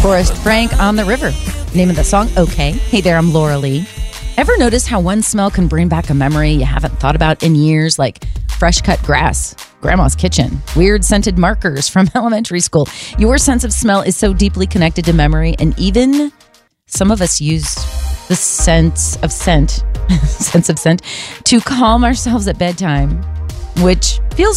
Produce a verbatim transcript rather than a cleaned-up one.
Forrest Frank on the River. Name of the song, Okay. Hey there, I'm Laura Lee. Ever notice how one smell can bring back a memory you haven't thought about in years, like fresh cut grass, grandma's kitchen, weird scented markers from elementary school? Your sense of smell is so deeply connected to memory, and even some of us use the sense of scent, sense of scent, to calm ourselves at bedtime, which feels